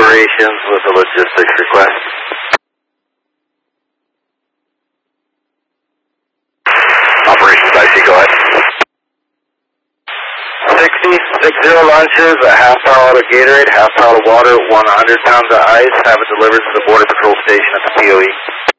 Operations with a logistics request. Operations IC, go ahead. 60 lunches, a half pallet of Gatorade, half pallet of water, 100 pounds of ice. Have it delivered to the Border Patrol Station at the POE.